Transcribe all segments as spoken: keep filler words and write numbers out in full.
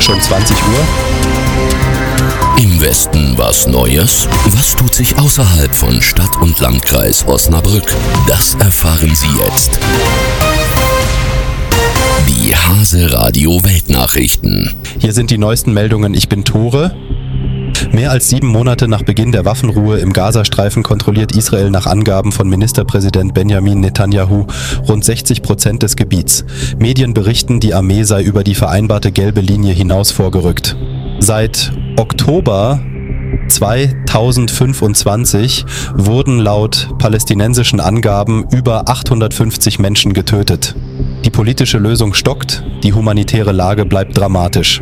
schon zwanzig Uhr. Im Westen was Neues? Was tut sich außerhalb von Stadt und Landkreis Osnabrück? Das erfahren Sie jetzt. Die Hase Radio Weltnachrichten. Hier sind die neuesten Meldungen. Ich bin Tore. Mehr als sieben Monate nach Beginn der Waffenruhe im Gazastreifen kontrolliert Israel nach Angaben von Ministerpräsident Benjamin Netanyahu rund sechzig Prozent des Gebiets. Medien berichten, die Armee sei über die vereinbarte gelbe Linie hinaus vorgerückt. Seit Oktober zweitausendfünfundzwanzig wurden laut palästinensischen Angaben über achthundertfünfzig Menschen getötet. Die politische Lösung stockt, die humanitäre Lage bleibt dramatisch.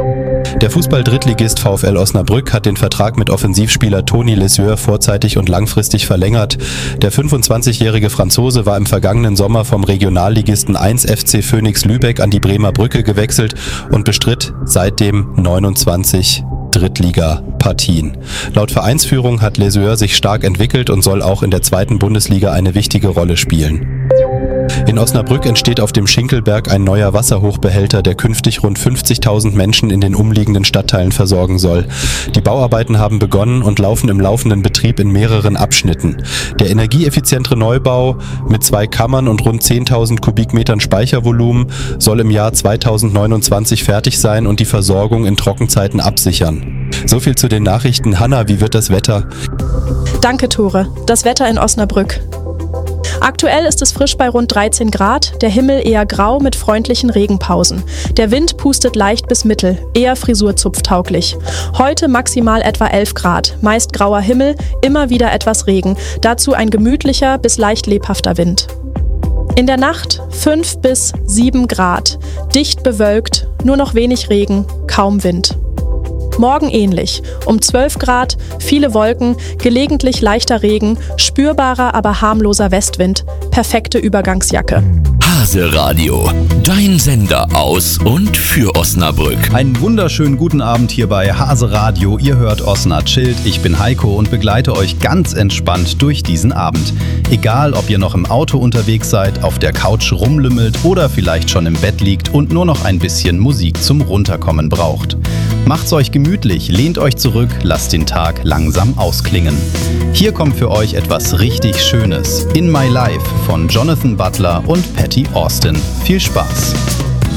Der Fußball-Drittligist VfL Osnabrück hat den Vertrag mit Offensivspieler Tony Lesieur vorzeitig und langfristig verlängert. Der fünfundzwanzigjährige Franzose war im vergangenen Sommer vom Regionalligisten eins F C Phoenix Lübeck an die Bremer Brücke gewechselt und bestritt seitdem neunundzwanzig Drittliga-Partien. Laut Vereinsführung hat Lesieur sich stark entwickelt und soll auch in der zweiten Bundesliga eine wichtige Rolle spielen. In Osnabrück entsteht auf dem Schinkelberg ein neuer Wasserhochbehälter, der künftig rund fünfzigtausend Menschen in den umliegenden Stadtteilen versorgen soll. Die Bauarbeiten haben begonnen und laufen im laufenden Betrieb in mehreren Abschnitten. Der energieeffiziente Neubau mit zwei Kammern und rund zehntausend Kubikmetern Speichervolumen soll im Jahr zweitausendneunundzwanzig fertig sein und die Versorgung in Trockenzeiten absichern. So viel zu den Nachrichten. Hanna, wie wird das Wetter? Danke, Tore. Das Wetter in Osnabrück. Aktuell ist es frisch bei rund dreizehn Grad, der Himmel eher grau mit freundlichen Regenpausen. Der Wind pustet leicht bis mittel, eher frisurzupftauglich. Heute maximal etwa elf Grad, meist grauer Himmel, immer wieder etwas Regen, dazu ein gemütlicher bis leicht lebhafter Wind. In der Nacht fünf bis sieben Grad, dicht bewölkt, nur noch wenig Regen, kaum Wind. Morgen ähnlich, um zwölf Grad, viele Wolken, gelegentlich leichter Regen, spürbarer, aber harmloser Westwind, perfekte Übergangsjacke. Hase Radio, dein Sender aus und für Osnabrück. Einen wunderschönen guten Abend hier bei Hase Radio. Ihr hört Osna chillt. Ich bin Heiko und begleite euch ganz entspannt durch diesen Abend. Egal, ob ihr noch im Auto unterwegs seid, auf der Couch rumlümmelt oder vielleicht schon im Bett liegt und nur noch ein bisschen Musik zum Runterkommen braucht. Macht's euch gemütlich, lehnt euch zurück, lasst den Tag langsam ausklingen. Hier kommt für euch etwas richtig Schönes. In My Life von Jonathan Butler und Patty Austin. Viel Spaß!